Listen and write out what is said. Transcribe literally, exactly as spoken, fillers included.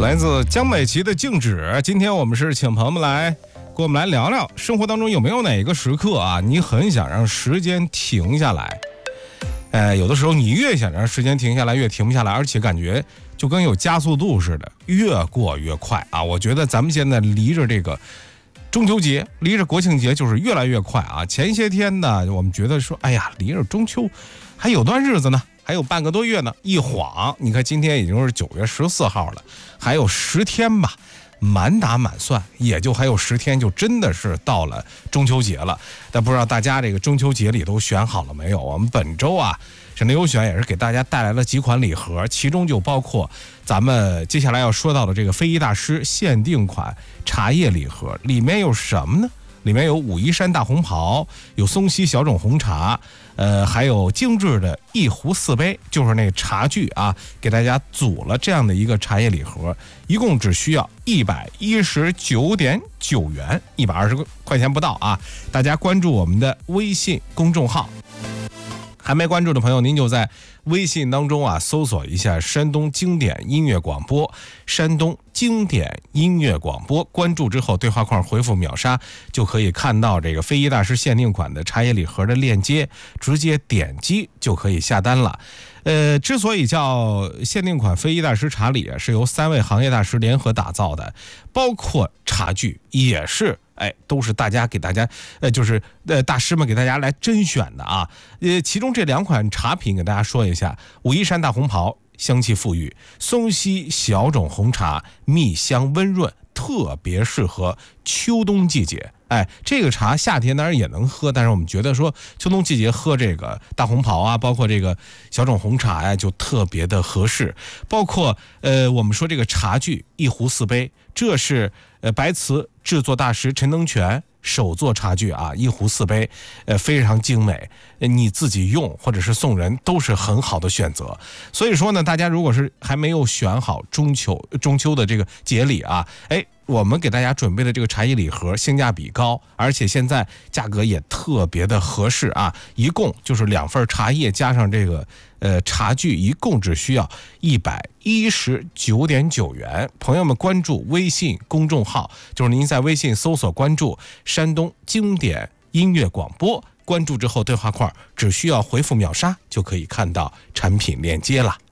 来自江美琪的静止。今天我们是请朋友们来跟我们来聊聊生活当中有没有哪个时刻啊，你很想让时间停下来。呃，有的时候你越想让时间停下来越停不下来，而且感觉就跟有加速度似的，越过越快啊。我觉得咱们现在离着这个中秋节，离着国庆节就是越来越快啊。前些天呢，我们觉得说，哎呀，离着中秋还有段日子呢，还有半个多月呢。一晃，你看今天已经是九月十四号了，还有十天吧，满打满算也就还有十天，就真的是到了中秋节了。但不知道大家这个中秋节里都选好了没有？我们本周啊，省内优选也是给大家带来了几款礼盒，其中就包括咱们接下来要说到的这个非遗大师限定款茶叶礼盒，里面有什么呢？里面有武夷山大红袍，有松溪小种红茶，呃，还有精致的一壶四杯，就是那茶具啊，给大家组了这样的一个茶叶礼盒，一共只需要一百一十九点九元，一百二十块钱不到啊！大家关注我们的微信公众号。还没关注的朋友，您就在微信当中啊搜索一下山东经典音乐广播，山东经典音乐广播，关注之后对话框回复秒杀，就可以看到这个非遗大师限定款的茶叶礼盒的链接，直接点击就可以下单了。呃，之所以叫限定款非遗大师茶礼啊，是由三位行业大师联合打造的，包括茶具也是。哎，都是大家给大家，呃，就是呃大师们给大家来甄选的啊。呃，其中这两款茶品给大家说一下：武夷山大红袍香气馥郁，松溪小种红茶蜜香温润，特别适合秋冬季节。哎，这个茶夏天当然也能喝，但是我们觉得说秋冬季节喝这个大红袍啊，包括这个小种红茶呀，就特别的合适。包括呃，我们说这个茶具一壶四杯，这是呃白瓷制作大师陈能全手做茶具啊，一壶四杯，呃，非常精美，你自己用或者是送人都是很好的选择。所以说呢，大家如果是还没有选好中秋中秋的这个节礼啊，哎，我们给大家准备的这个茶叶礼盒性价比高，而且现在价格也特别的合适啊，一共就是两份茶叶加上这个呃茶具，一共只需要一百一十九点九元。朋友们关注微信公众号，就是您在微信搜索关注山东经典音乐广播，关注之后对话框只需要回复秒杀就可以看到产品链接了。